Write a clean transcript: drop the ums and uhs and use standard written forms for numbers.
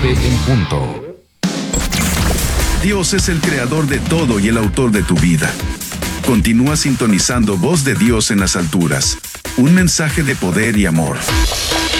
9 en punto. Dios es el creador de todo y el autor de tu vida. Continúa sintonizando Voz de Dios en las alturas. Un mensaje de poder y amor.